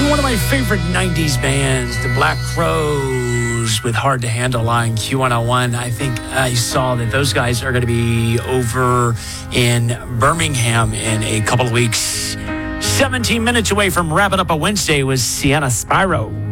One of my favorite 90s bands, the Black Crowes, with Hard to Handle on Q101. I think I saw that those guys are going to be over in Birmingham in a couple of weeks. 17 minutes away from wrapping up a Wednesday was Sienna Spyro.